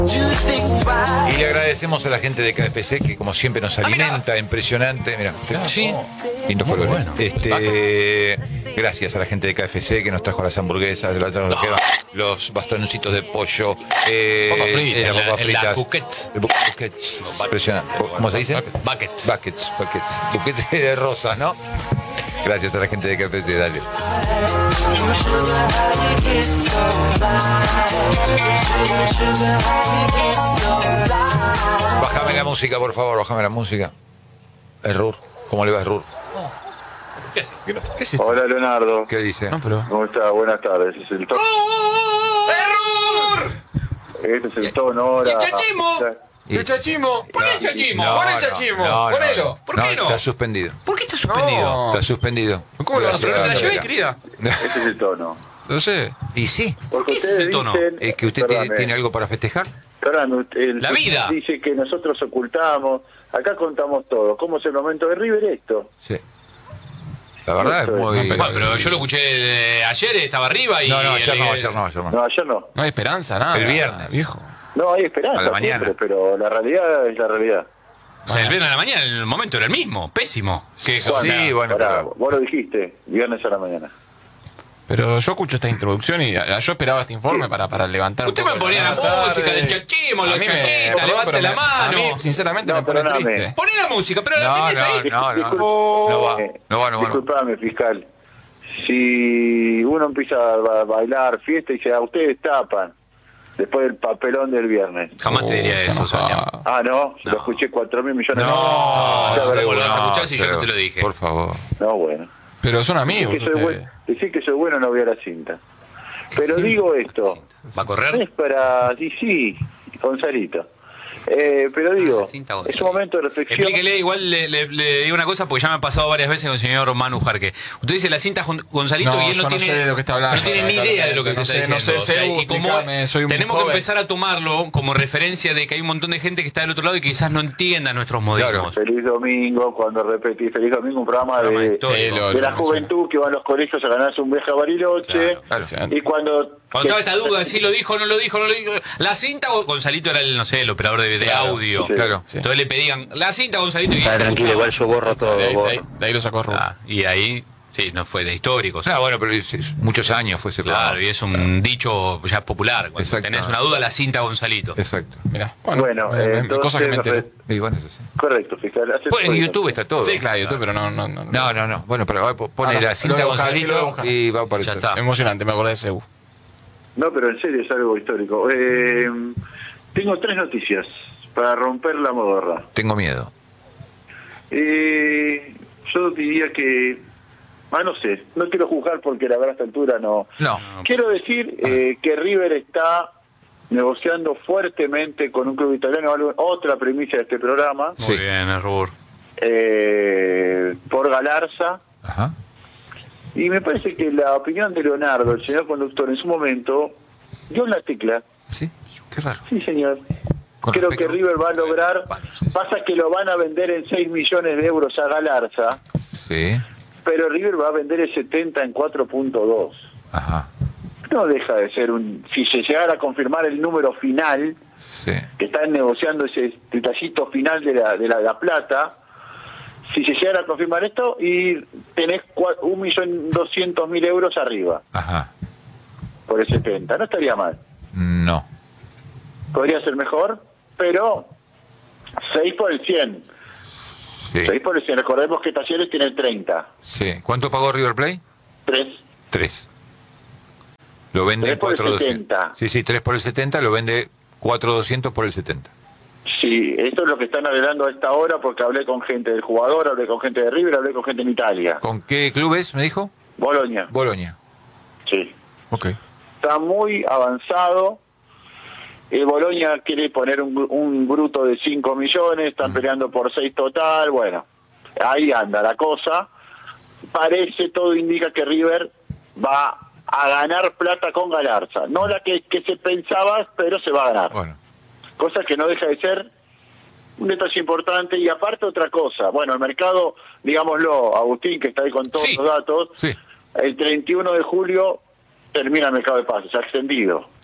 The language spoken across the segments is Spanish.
Y le agradecemos a la gente de KFC que como siempre nos alimenta, impresionante. Mira, Sí. lindos colores. bueno. Gracias a la gente de KFC que nos trajo las hamburguesas, los bastoncitos de pollo, Papas fritas, las papas en fritas. las buquets. Buckets. Impresionante. ¿Cómo se dice? Buckets. Buckets. Buquets de rosas, ¿no? Gracias a la gente de KFC, dale. Bájame la música, por favor, bájame la música. Error. ¿Cómo le va, Error? ¿Qué es esto? Hola Leonardo, ¿Qué dice? No, pero... ¿cómo está? Buenas tardes. Este es el tono. ¡Error! Este es el tono ahora. ¡El chachimo! ¡El chachimo! ¡Pon el chachimo! ¡Pon el chachimo! ¡Ponelo! ¿Por qué no? Está suspendido. ¿Por qué está suspendido? Está suspendido. ¿Cómo lo van a Gracias. hacer? ¿Te la llevé, querida? Este es el tono. No sé. Y sí, Porque ¿Qué es ustedes ese tono? dicen, es que usted perdóname, tiene algo para festejar. perdón, La vida. Dice que nosotros ocultamos. Acá contamos todo. ¿Cómo es el momento de River esto? Sí. La verdad es muy... Bueno, pero yo lo escuché ayer, estaba arriba y... No, ayer no. No, ayer no. No hay esperanza, nada. El viernes. Viejo. No, hay esperanza A la mañana. siempre, pero la realidad es la realidad. O sea, el viernes a la mañana, el momento era el mismo, pésimo. Sí, bueno, Pará, pero... vos lo dijiste, viernes a la mañana. Pero yo escucho esta introducción y yo esperaba este informe para levantar Usted un me poco ponía la tarde. música del chachimo, los A mí me- chachitas, perdón, levante pero la a mano. mí, sinceramente, No, me pone perdóname. triste. Poné la música, pero la No, tenés ahí. no. Disculpame, fiscal. Si uno empieza a bailar fiesta y dice, a ustedes tapan, después del papelón del viernes. Jamás te diría está eso, enojado. Sonia. Ah, no, No. lo escuché 4.000 millones No, de no, veces. lo vas a escuchar si yo no te lo dije. Por favor. No, bueno. Pero son amigos ustedes. Decir que soy bueno no voy a la cinta. Pero digo esto, ¿Va a no correr? es para... Sí, Gonzalito. Pero digo, la cinta, Gonzalo. es un momento de reflexión. Explíquele, igual le digo una cosa porque ya me ha pasado varias veces con el señor Manu Jarque. Usted dice la cinta Gonzalito No, y él yo no no tiene, sé de lo que está hablando. no tiene ni idea de lo que No usted sé, está no diciendo. sé, Sebu, y como explícame, soy muy tenemos que joven. empezar a tomarlo como referencia de que hay un montón de gente que está del otro lado y que quizás no entienda nuestros modismos. Feliz domingo, cuando repetí Feliz domingo, un programa Programa de, histórico. de la juventud que va a los colegios a ganarse un viaje a Bariloche. Claro. Y cuando Cuando estaba esta duda, si lo dijo o no lo dijo, no lo dijo. La cinta, Gonzalito era el, no sé, el operador de audio. Sí. Claro. Sí. Entonces le pedían, la cinta, Gonzalito. Y Está tranquilo, igual yo borro todo. De borro. ahí lo sacó Rubén. y ahí, sí, no fue de históricos. Bueno, pero muchos años fue ese Claro, programa. y es un dicho ya popular. Cuando Exacto. tenés una duda, la cinta Gonzalito. Exacto. Mirá, Bueno, cosas que me entonces, enteré. Y bueno, es así. correcto, fiscal. hace Bueno, todo en eso. YouTube está todo. Sí, claro, YouTube, pero no. No. Bueno, pero pone Ahora, la cinta lo voy a buscar, sí, lo voy a Gonzalito buscar. y va a aparecer. Ya está. Emocionante, me acordé de Sebu. No, pero en serio es algo histórico. Tengo 3 noticias para romper la modorra. Tengo miedo. Yo diría que... no sé, no quiero juzgar porque la verdad a esta altura no... No. Quiero decir que River está negociando fuertemente con un club italiano, otra premisa de este programa, Muy Sí. bien, Rubur. por Galarza. Ajá. Y me parece que la opinión de Leonardo, el señor conductor, en su momento, dio en la tecla. Sí, qué raro. Sí, señor. Con Creo respecto- que River va a lograr... Pasa que lo van a vender en 6 millones de euros a Galarza, Sí. pero River va a vender el 70 en 4.2. Ajá. No deja de ser un... Si se llegara a confirmar el número final, Sí. que están negociando ese detallito final de la plata, si se llegara a confirmar esto y tenés 1.200.000 euros arriba Ajá. por el 70, no estaría mal. No. Podría ser mejor, pero 6 por el 100. Sí. 6 por el 100. Recordemos que Talleres tiene el 30. Sí. ¿Cuánto pagó River Plate? 3. 3. Lo vende 3 en por el 4,200. 70. Sí, 3 por el 70, lo vende 4,200 por el 70. Sí, esto es lo que están arreglando a esta hora porque hablé con gente del jugador, hablé con gente de River, hablé con gente en Italia. ¿Con qué club es, me dijo? Boloña. Boloña. Sí. Ok. Está muy avanzado. Boloña quiere poner un bruto de 5 millones, están peleando por 6 total, bueno, ahí anda la cosa. Parece, todo indica que River va a ganar plata con Galarza, no la que se pensaba, pero se va a ganar. Bueno. Cosa que no deja de ser un detalle importante. Y aparte otra cosa, bueno, el mercado, digámoslo, Agustín, que está ahí con todos Sí. los datos, Sí. el 31 de julio termina el mercado de pases, ha extendido.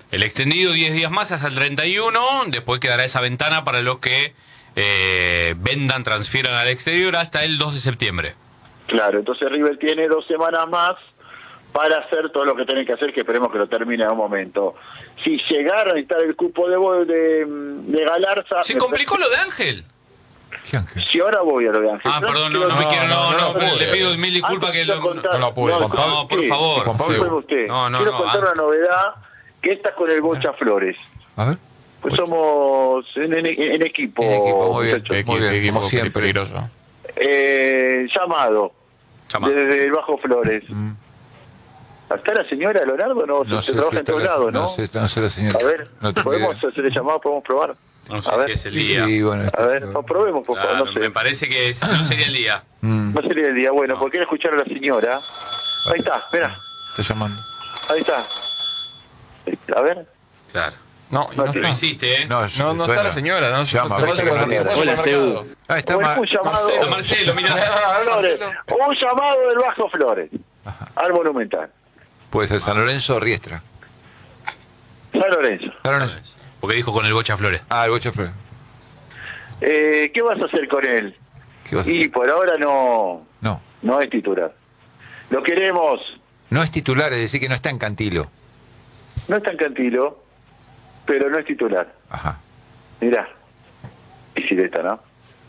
El extendido 10 días más hasta el 31, después quedará esa ventana para los que vendan, transfieran al exterior hasta el 2 de septiembre. Claro, entonces River tiene 2 semanas más para hacer todo lo que tienen que hacer, que esperemos que lo termine en un momento. Si llegaron a necesitar el cupo de Galarza... Se complicó lo de Ángel. ¿Qué Ángel? Si ahora voy a lo de Ángel. Perdón, no me quiero, no, pude. le pido mil disculpas que no no pude, Juan Pablo. No, por favor. Juan Pablo. Disculpe usted. No, Quiero contar Ángel. una novedad, que esta es con el Bocha Flores. A ver. Pues somos en equipo, En equipo, muy bien. muchachos. Muy bien, Equipo como siempre. peligroso. Llamado Llamado. desde el Bajo Flores. ¿Está la señora Leonardo? No, se trabaja en todos lados, ¿no? No sé la señora. A ver, No tengo ¿podemos idea. hacer el llamado? ¿Podemos probar? No sé A ver. si es el día. Sí, bueno, A ver, probemos, por favor, Claro, no sé. me parece que no sería el día. No sería el día. Bueno, porque quiero escuchar a la señora. Ahí está, mira, Está llamando. ahí está. A ver. Claro. No, No, no Lo está. hiciste, ¿eh? No está la señora, ¿no? Llama. Se fue al supermercado. Hola, Seu. Ah, está Bueno, un llamado. A Marcelo, mira. Flores. Un llamado del Bajo Flores al Monumental. Puede ser San Lorenzo o Riestra. San Lorenzo. San Lorenzo. Porque dijo con el Bocha Flores. Ah, el Bocha Flores. ¿Qué vas a hacer con él? ¿Qué vas a hacer? Y por ahora no es titular. Lo queremos. No es titular, es decir, que no está en Cantilo. No es tan cantilo, pero no es titular. Ajá. Mirá. Y si está, ¿no?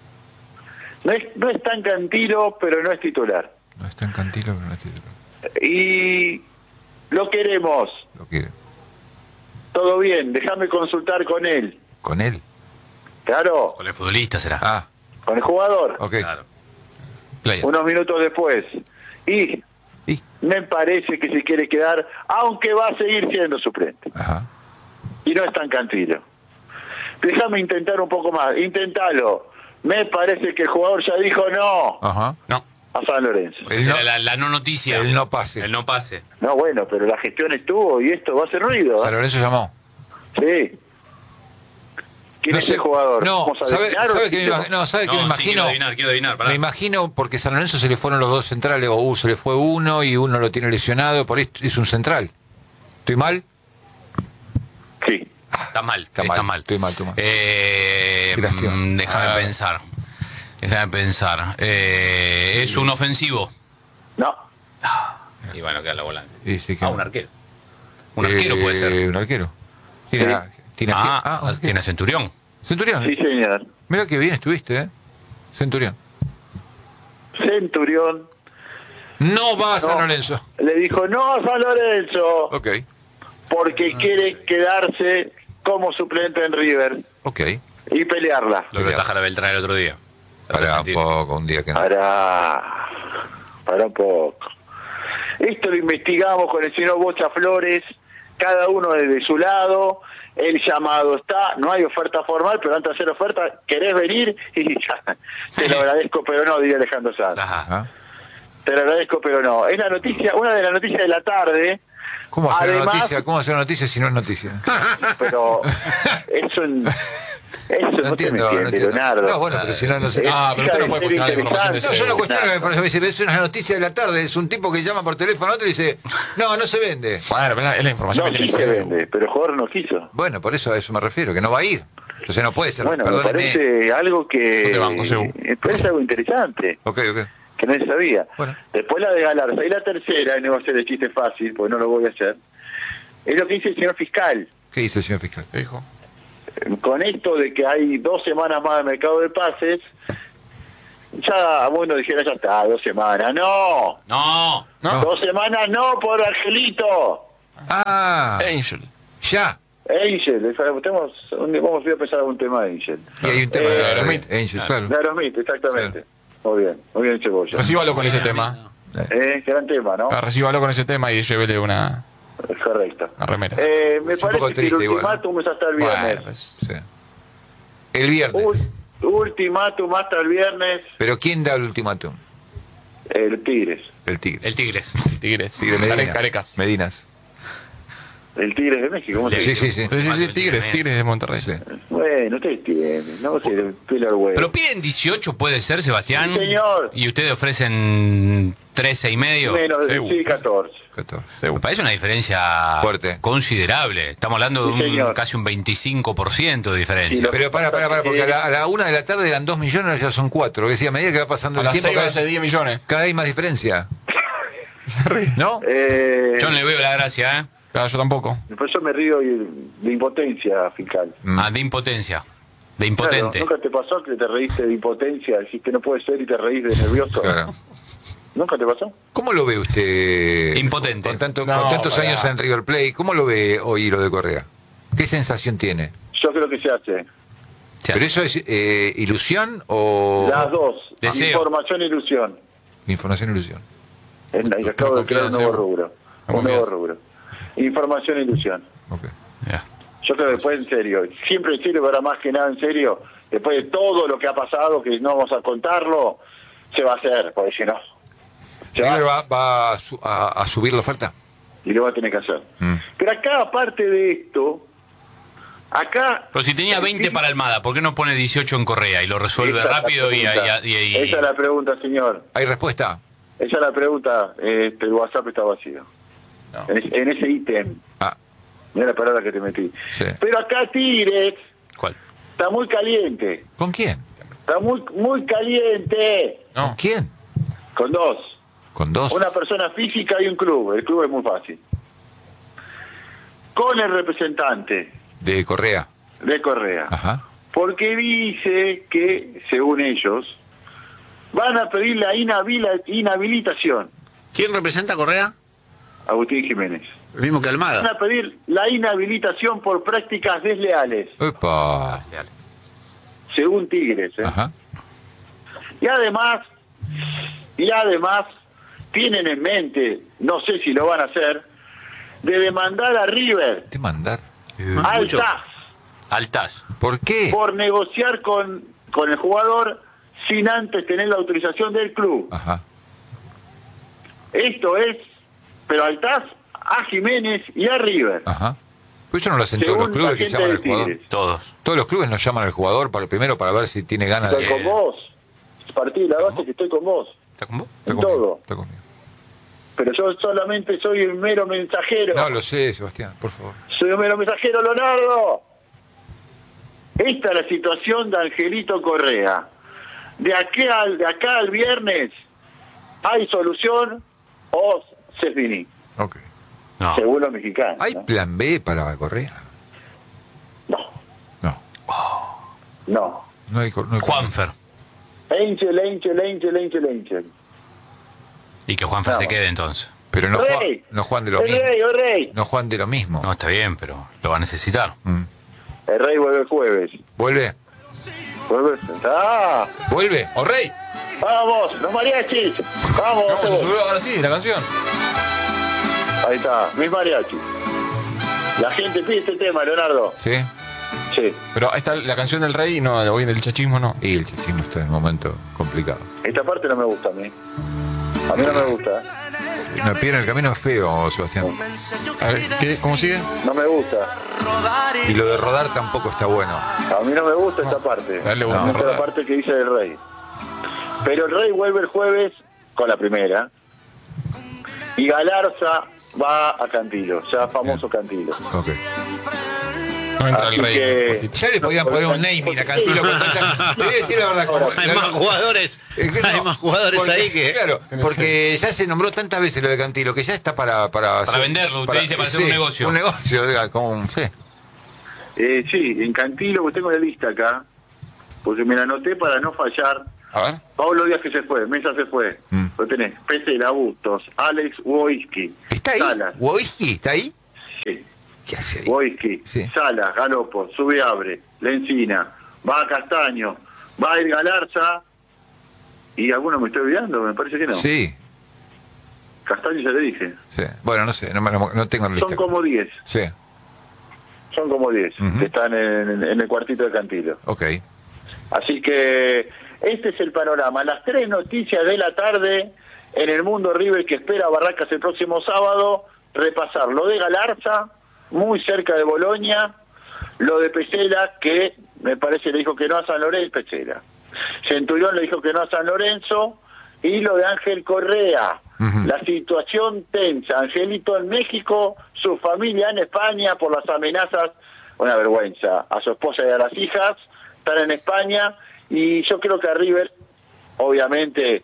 No es tan cantilo, pero no es titular. No está en Cantilo, pero no es titular. Y lo queremos. Lo quiere. Todo bien, déjame consultar con él. ¿Con él? Claro, Con el futbolista será. Ah, con el jugador. ok. Claro. Player. Unos minutos después. Y Y, me parece que se quiere quedar, aunque va a seguir siendo suplente. ajá. Y no es tan cantilo. Déjame intentar un poco más. Intentalo. Me parece que el jugador ya dijo no Ajá. No. a San Lorenzo. Esa El no- era la no noticia. el no pase. El no pase. No, bueno, pero la gestión estuvo y esto va a hacer ruido. San Lorenzo llamó. Sí. ¿Quién No es sé- el jugador? No, ¿Vamos a ¿sabe adivinar o que sí me que no? imagino? No, ¿sabe que me No, sí, imagino? quiero adivinar. Pará. Me imagino porque San Lorenzo se le fueron los dos centrales, o se le fue uno y uno lo tiene lesionado, por esto es un central. ¿Estoy mal? Sí. Está mal. Está mal, estoy mal. Qué lástima. Déjame pensar. Es un ofensivo. No. Y bueno, queda la volante. Sí, sí, que- Un arquero. Un arquero puede ser. Un arquero. Tiene, tiene, ok. Tiene Centurión. Centurión. Sí, señor. Mira qué bien estuviste, ¿eh? Centurión. Centurión No va a San No. Lorenzo. le dijo no a San Lorenzo Ok, porque quiere quedarse como suplente en River ok. y pelearla. Lo que Tajara Beltrán el otro día. Para un poco, un día que no. Para un poco. Esto lo investigamos con el señor Bocha Flores, cada uno desde su lado. El llamado está, no hay oferta formal, pero antes de hacer oferta, ¿querés venir? Y ya, te lo agradezco, pero no, diría Alejandro Sanz. Ajá. Ajá. Te lo agradezco, pero no. Es la noticia, una de las noticias de la tarde, ¿Cómo hacer Además- noticia? ¿Cómo hacer noticia si no es noticia? pero eso no te me entiende, Leonardo. No, bueno, pero si no, no sé. pero usted no puede cuestionar la información de No, yo no cuestiono la Leonardo. información. Me dice, es una noticia de la tarde. Es un tipo que llama por teléfono a otro y dice, no se vende. Bueno, pero es la información No, que sí tiene se Seu. vende, pero el jugador no quiso. Bueno, por eso a eso me refiero, que no va a ir. Entonces no puede ser. Bueno, me perdóneme. parece algo ¿Dónde que... banco, Seu? Me parece algo interesante, Ok, ok. que no se sabía. Bueno. Después la de Galarza. Y la tercera, y no va a ser el chiste fácil, porque no lo voy a hacer, es lo que dice el señor fiscal. ¿Qué dice el señor fiscal? ¿Qué dijo? Con esto de que hay 2 semanas más de mercado de pases, ya bueno dijera, ya está, 2 semanas. No, No. ¿No? 2 semanas no por Angelito. Ah, Angel. ya. Angel, vamos a empezar algún tema de Angel. Y hay un tema de Aerosmith. Angel, claro. De Aerosmith, exactamente. Muy bien, Cebolla. Recíbalo con ese tema. Gran tema, ¿no? Recíbalo con ese tema y llévele una Correcto. remera. Me Es un poco parece que el triste igual, ultimátum es hasta el Bueno, viernes. pues, Sí. El viernes. Ultimátum hasta el viernes, ¿Pero quién da el ultimátum? el Tigres. El Tigre. El Tigres. Tigres. Tigre Medina. Carecas. Medinas. El Tigres de México, ¿cómo se Sí, dice? sí, sí. Sí, Tigres de Monterrey. Sí. Bueno, ustedes tienen, no sé, pelo al huevo. Pero piden 18, puede ser, Sebastián. Sí, señor. Y ustedes ofrecen 13,5. Menos de Seguro. 14. 14. Me parece una diferencia Fuerte. considerable. Estamos hablando de Sí, señor. casi un 25% de diferencia. Sí, lo- Pero para, porque a la 1 de la tarde eran 2 millones, ya son 4. Que decía, a medida que va pasando A el las tiempo, 6 va a ser 10 millones. cada vez hay más diferencia. ¿No? Yo no le veo la gracia, ¿eh? Claro, yo tampoco. Después yo me río de impotencia fiscal. Ah, de impotencia. De Claro, impotente. ¿nunca te pasó que te reíste de impotencia? Dijiste no puede ser y te reís de nervioso. Claro. ¿Nunca te pasó? ¿Cómo lo ve usted? Impotente. Con, con No, tantos pará. años en River Plate, ¿cómo lo ve hoy lo de Correa? ¿Qué sensación tiene? Yo creo que se hace. Se ¿Pero hace. eso es ilusión o Las dos. Deseo. Información e ilusión. información e ilusión? Acabo de crear un nuevo confianza, rubro. no Un nuevo confianza. rubro. Información e ilusión. Ok. Ya. Yo creo que después en serio. Siempre en serio, pero ahora más que nada en serio. Después de todo lo que ha pasado, que no vamos a contarlo, se va a hacer. Porque si no, se va ¿River va a subir la oferta? y lo va a tener que hacer. Mm. Pero acá, aparte de esto, acá... Pero si tenía 20 para Almada, ¿por qué no pone 18 en Correa y lo resuelve Esa es la rápido y pregunta. Esa es la pregunta, señor. ¿Hay respuesta? Esa es la pregunta. El WhatsApp está vacío. No. En ese ítem. Ah, Mira la palabra que te metí. sí. Pero acá Tigres ¿Cuál? está muy caliente. ¿Con quién? Está muy caliente. ¿Con No. quién? Con dos. ¿Con dos? Una persona física y un club. El club es muy fácil. Con el representante De Correa. de Correa. Ajá. Porque dice que, según ellos, van a pedir la inhabilitación. ¿Quién representa a Correa? Agustín Jiménez. El mismo que Van Almada. a pedir la inhabilitación por prácticas desleales, Epa. según Tigres. ¿eh? Ajá. Y además, tienen en mente, no sé si lo van a hacer, de demandar a River, ¿Te mandar? al mucho. TAS, Altaz. ¿Por qué? por negociar con el jugador sin antes tener la autorización del club. Ajá. Esto es, pero al TAS, a Jiménez y a River. Ajá. Pues eso no lo hacen todos Según los clubes la que gente llaman de al jugador. Tigres. Todos. Todos los clubes nos llaman al jugador primero para ver si tiene ganas Estoy de... con vos. Partí de la base que estoy con vos. ¿Está con vos? Está En conmigo, todo. está conmigo. Pero yo solamente soy un mero mensajero. No, lo sé, Sebastián, por favor. Soy un mero mensajero, Leonardo. Esta es la situación de Angelito Correa. De acá al viernes, ¿hay solución o se finí? Ok. No. Según los mexicanos. ¿Hay ¿no? plan B para Correa? No, No. no. No hay... No hay Juanfer. Angel. Y que Juanfer No. se quede entonces. Pero no, Rey. no Juan de lo El mismo. rey, el rey. No Juan de lo mismo. No, está bien, pero lo va a necesitar. Mm. El rey vuelve el jueves. ¿Vuelve? ¡Ah! ¿Vuelve? ¡Oh, rey! ¡Vamos! ¡Los mariachis! ¡Vamos! No, se todos! subió ahora sí, la canción. Ahí está, mis mariachis. La gente pide este tema, Leonardo. ¿Sí? Sí. Pero está la canción del rey, no, hoy en el chachismo no. Y el chichismo está en un momento complicado. Esta parte no me gusta a mí. A mí no me gusta. No, pierden el camino es feo, Sebastián. A ver, ¿cómo sigue? No me gusta. Y lo de rodar tampoco está bueno. A mí no me gusta esta parte. A él le gusta Me gusta la rodar. parte que dice el rey. Pero el rey vuelve el jueves con la primera. Y Galarza va a Cantilo, ya famoso Cantilo. Ok. No entra Así el rey. que- Ya le podían poner un naming a Cantilo. Te voy a decir la verdad. como- Hay más jugadores, hay más jugadores porque- ahí que... Claro, porque ya se nombró tantas veces lo de Cantilo que ya está para hacer- venderlo, usted dice, para hacer un negocio. Un negocio, diga, como un... Sí. Sí, en Cantilo, pues tengo la lista acá, porque me la anoté para no fallar. A ver. Pablo Díaz que se fue, Mesa se fue. Mm. Lo tenés, Pesela, Bustos, Alex Wojski, ¿Está ahí? Salas, ¿Wojski está ahí? sí, ¿Qué hace ahí? Wojski, Sí. Salas, Galopo, Subeabre, Lencina, va a Castaño, va a ir Galarza, y alguno me estoy olvidando, me parece que no. Sí, Castaño ya le dije. sí. Bueno, no sé, no tengo la lista. Son como 10, Sí, son como 10 Ujú. que están en el cuartito de Cantilo. ok. Así que este es el panorama. Las 3 noticias de la tarde en el mundo River que espera a Barracas el próximo sábado. Repasar lo de Galarza, muy cerca de Bolonia, lo de Pesela, que me parece le dijo que no a San Lorenzo, Pesela. Centurión le dijo que no a San Lorenzo, Y lo de Ángel Correa, Ujú. la situación tensa, Angelito en México, su familia en España por las amenazas, una vergüenza, a su esposa y a las hijas, están en España, y yo creo que a River, obviamente,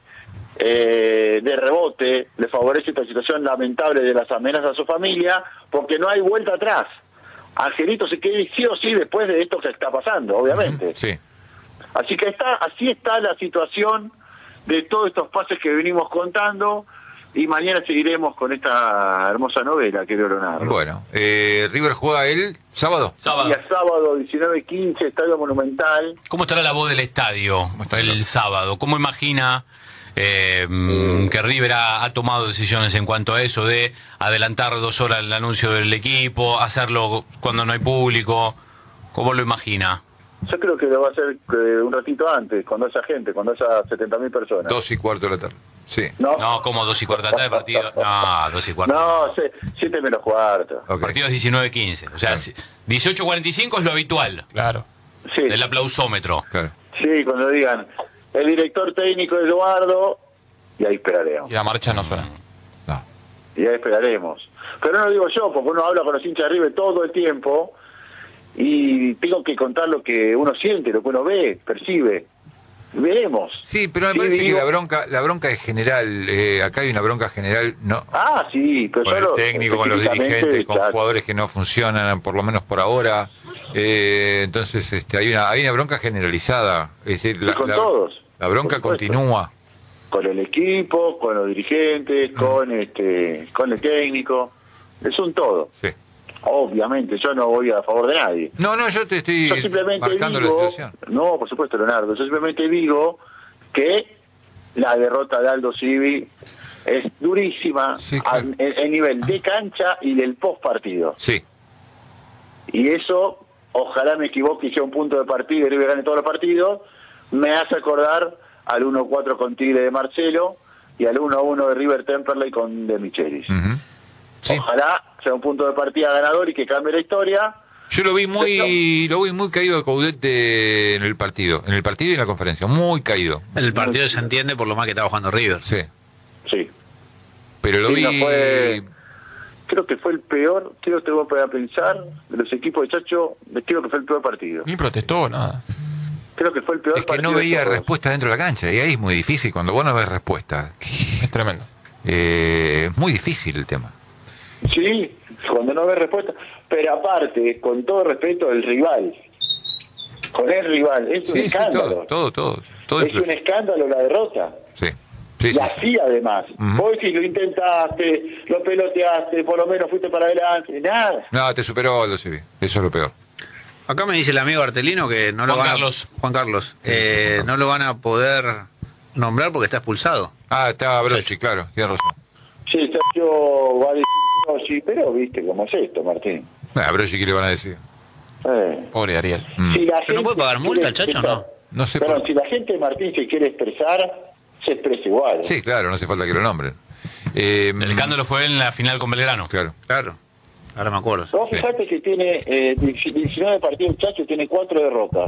de rebote, le favorece esta situación lamentable de las amenazas a su familia, porque no hay vuelta atrás. Angelito se quede sí o sí después de esto que está pasando, obviamente. Sí. Así que así está la situación de todos estos pases que venimos contando, y mañana seguiremos con esta hermosa novela, querido Leonardo. Bueno, River juega el sábado. Sábado. Día sábado, 19:15, Estadio Monumental. ¿Cómo estará la voz del estadio el sábado? ¿Cómo imagina que River ha tomado decisiones en cuanto a eso de adelantar 2 horas el anuncio del equipo, hacerlo cuando no hay público? ¿Cómo lo imagina? Yo creo que lo va a hacer un ratito antes, cuando haya gente, cuando haya 70.000 personas. 2:15 de la tarde. Sí. No, como 2:15 de la tarde partido. No, 2:15. No, 7 menos cuarto. Ok. Partido es 19:15. O sea, 18:45 es lo habitual Claro. Sí, del aplausómetro. Claro. sí, cuando digan el director técnico Eduardo, y ahí esperaremos. Y la marcha no suena. No. Y ahí esperaremos. Pero no lo digo yo, porque uno habla con los hinchas de River todo el tiempo, y tengo que contar lo que uno siente, lo que uno ve, percibe. Veremos. Sí, pero me Sí, parece digo- que la bronca es general. Acá hay una bronca general, no, Ah, sí, pero con yo el lo- técnico, con los específicamente, dirigentes, con claro. jugadores que no funcionan, por lo menos por ahora. Entonces, hay una bronca generalizada. Es decir, Y con todos, la bronca por supuesto. continúa. Con el equipo, con los dirigentes, con el técnico. Es un todo. Sí. Obviamente, yo no voy a favor de nadie. No, yo te estoy Yo simplemente marcando digo, la situación. no, por supuesto, Leonardo, yo simplemente digo que la derrota de Aldo Civi es durísima Sí, claro. en nivel de cancha y del post partido. Sí. Y eso, ojalá me equivoque y sea un punto de partida y River gane todos los partidos, me hace acordar al 1-4 con Tigre de Marcelo y al 1-1 de River Temperley con De Michelis. Ujú. Sí. Ojalá sea un punto de partida ganador y que cambie la historia. Yo lo vi muy caído de Caudete en el partido y en la conferencia, muy caído. El partido se entiende por lo mal que estaba jugando River. Sí. Sí. Pero lo Sí, vi no creo que fue el peor, creo que te voy a poner a pensar, de los equipos de Chacho, creo que fue el peor partido. Ni protestó, nada. Creo que fue el peor es que partido. no de veía todos. respuesta dentro de la cancha y ahí es muy difícil cuando vos no ves respuesta. Es tremendo. Es muy difícil el tema. Sí, cuando no ves respuesta. Pero aparte, con todo respeto, el rival. Con el rival, es un escándalo. todo Es un escándalo la derrota. Sí. Sí, Y sí. así además. Ujú. Vos decís, lo intentaste, lo peloteaste, por lo menos fuiste para adelante, nada. No, te superó Aldo Civi. Eso es lo peor. Acá me dice el amigo Artelino que no lo Juan van Carlos. Juan Carlos. No lo van a poder nombrar porque está expulsado. Ah, está Brochi, claro, tiene razón. Sí, Chacho va a decir, no, sí, pero viste cómo es esto, Martín. Ah, Brochi, ¿qué le van a decir? Pobre Ariel. Mm. Si la ¿Pero no puede pagar quiere multa el Chacho, expresar- no? No sé Perdón, por- si la gente, Martín, se quiere expresar, se expresa igual. Sí, claro, no hace falta que lo nombren. El escándalo fue en la final con Belgrano. Claro. Claro. Ahora me acuerdo. Vos fijate que tiene 19 partidos, el Chacho tiene 4 derrotas.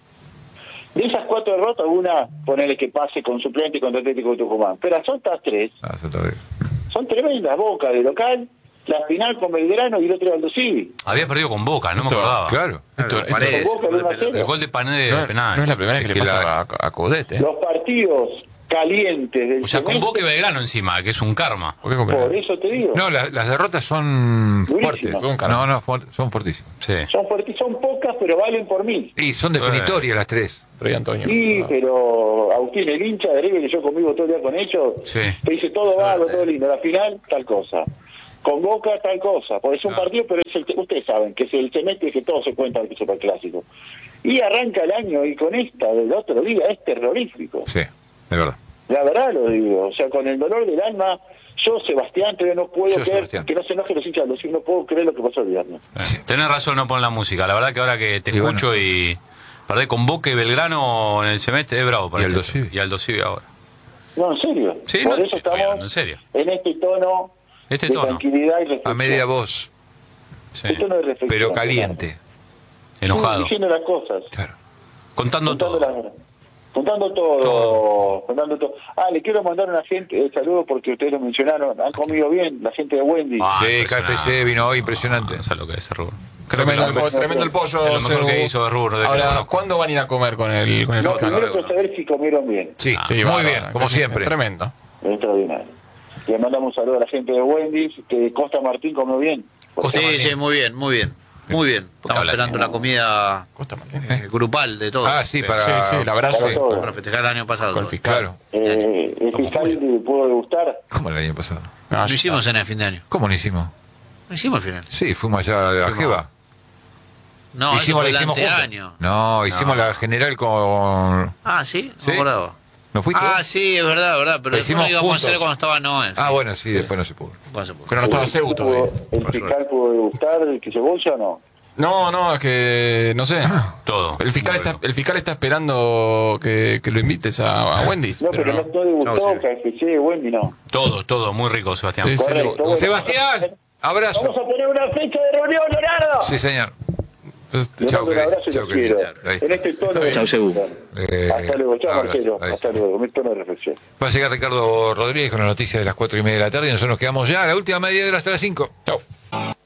De esas 4 derrotas, una, ponele que pase con suplente contra Atlético de Tucumán. Pero las otras 3 Ah, eso está bien. son tremendas. Boca de local, la final con Belgrano y el otro Aldo Civi. Había perdido con Boca, no me Esto- acordaba. Claro. Claro, Paredes. Con Boca, el 1 a 0. El gol de Panedes de penal. No es la primera vez que Es le que pasa a Caudete. Los partidos calientes del O sea, con semestre, Boca y Belgrano encima, que es un karma. ¿Por qué comprar? por eso te digo. No, las derrotas son Durísimas. fuertes. No, son fuertísimas. Sí. Son pocas, pero valen por 1000. Y son definitorias las 3. Rey Antonio. Sí, No. pero Agustín, el hincha de River que yo conmigo todo el día con ellos, Sí. te dice todo vago, todo lindo. La final, tal cosa. Con Boca, tal cosa. Porque es un partido, pero es ustedes saben que es el semestre que todo se cuenta del Superclásico. Y arranca el año y con esta del otro día es terrorífico. Sí, de verdad. La verdad lo digo. O sea, con el dolor del alma, yo, Sebastián, todavía no puedo Yo, creer Sebastián. que no se enojen los hinchas, no puedo creer lo que pasó el viernes. Tenés razón, no poner la música. La verdad que ahora que te Y escucho bueno. y perder con Boca y Belgrano en el semestre es bravo para Y Aldo este- Civi. Y Aldo Civi ahora. No, en serio. Sí, Por no, eso sí, estoy estamos hablando en serio. en este tono Este de tono. tranquilidad y reflexión. A media voz, Sí. Este tono de reflexión. pero caliente. Enojado. Diciendo las cosas. Claro. Contando Contando todo. las verdades. Contando todo, contando todo. Le quiero mandar a una gente, saludos porque ustedes lo mencionaron, han comido bien, la gente de Wendy. Sí, KFC vino hoy, impresionante. No sé lo que es Rubro. Tremendo el pollo. Es lo mejor Sebu. que hizo de Rubro. Ahora, ¿cuándo van a ir a comer con el No, fiscal? primero quiero saber si comieron bien. Sí, Sí, muy bárbaro, bien, como siempre. Tremendo. Extraordinario. Le mandamos un saludo a la gente de Wendy, que Costa Martín comió bien. Costa Sí, Martín. sí, muy bien, muy bien. Muy bien. Estamos habla esperando así? la comida Costa Martín. grupal de todos. Sí, para... Sí, el abrazo. Para todos. Para festejar el año pasado. Con el fiscal. Claro. El fiscal pudo degustar. ¿Cómo el año pasado? No, Lo hicimos en el fin de año. ¿Cómo lo hicimos? Lo hicimos al final. Sí, fuimos allá a la Jeva. No, eso fue el anteaño. No, hicimos la general con... Sí, no ¿Sí? me acordaba. ¿No fuiste? Sí, es verdad, verdad. Pero Lo después hicimos lo íbamos a juntos. hacer cuando estaba Noé. Bueno, sí, después no se pudo. Pero no estaba Sebu todavía. ¿El fiscal pudo degustar el que cebolla o no? No, es que no sé. Todo. El fiscal está esperando que lo invites a Wendy's. No, pero no degustó, no, KFC, Wendy no. todo, muy rico, Sebastián. Sí, Correcto, sí, bueno. Sebastián, abrazo. Vamos a poner una fecha de reunión, Leonardo. Sí, señor. pues, Les Chau, mando un abrazo y chau, los quiero. ahí. En este tono de... Chau, Sebu. Hasta luego, chao abrazo, Marcelo. ahí. Hasta luego, mi tono de reflexión. Va a llegar Ricardo Rodríguez con la noticia de las 4:30 de la tarde y nosotros nos quedamos ya a la última media hora hasta las 5. chau.